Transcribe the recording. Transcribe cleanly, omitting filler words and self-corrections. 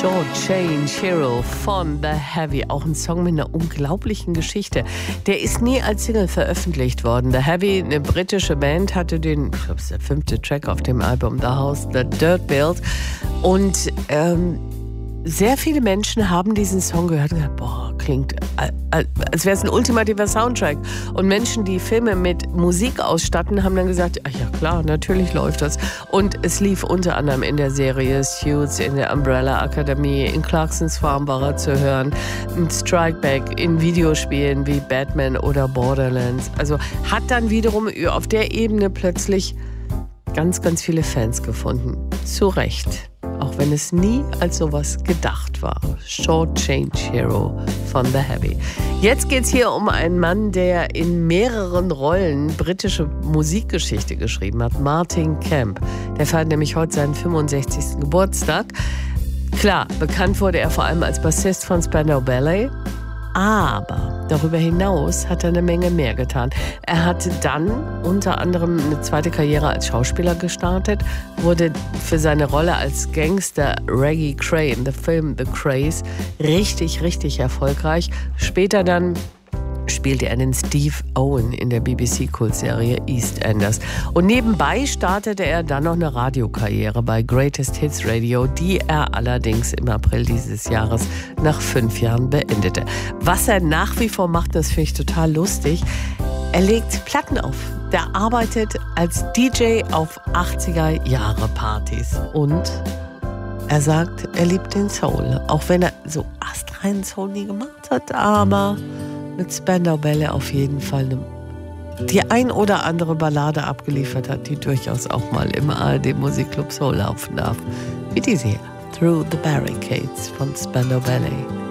Short Change Hero von The Heavy, auch ein Song mit einer unglaublichen Geschichte. Der ist nie als Single veröffentlicht worden. The Heavy, eine britische Band, hatte den, ich glaube, es ist der 5. Track auf dem Album The House, The Dirt Build. Und sehr viele Menschen haben diesen Song gehört und gesagt, boah, klingt, als wäre es ein ultimativer Soundtrack. Und Menschen, die Filme mit Musik ausstatten, haben dann gesagt, ach ja klar, natürlich läuft das. Und es lief unter anderem in der Serie Suits, in der Umbrella Akademie, in Clarksons Farm war er zu hören, in Strike Back, in Videospielen wie Batman oder Borderlands. Also hat dann wiederum auf der Ebene plötzlich ganz, ganz viele Fans gefunden. Zu Recht. Auch wenn es nie als sowas gedacht war. Short Change Hero von The Heavy. Jetzt geht es hier um einen Mann, der in mehreren Rollen britische Musikgeschichte geschrieben hat. Martin Kemp. Der feiert nämlich heute seinen 65. Geburtstag. Klar, bekannt wurde er vor allem als Bassist von Spandau Ballet. Aber darüber hinaus hat er eine Menge mehr getan. Er hatte dann unter anderem eine zweite Karriere als Schauspieler gestartet, wurde für seine Rolle als Gangster Reggie Cray in dem Film The Krays richtig, richtig erfolgreich. Später dann spielte er den Steve Owen in der BBC-Kultserie EastEnders. Und nebenbei startete er dann noch eine Radiokarriere bei Greatest Hits Radio, die er allerdings im April dieses Jahres nach 5 Jahren beendete. Was er nach wie vor macht, das finde ich total lustig. Er legt Platten auf. Der arbeitet als DJ auf 80er-Jahre-Partys. Und er sagt, er liebt den Soul. Auch wenn er so astreinen Soul nie gemacht hat, aber mit Spandau Ballet auf jeden Fall die ein oder andere Ballade abgeliefert hat, die durchaus auch mal im ARD Musikclub Soul laufen darf. Wie diese hier, Through the Barricades von Spandau Ballet.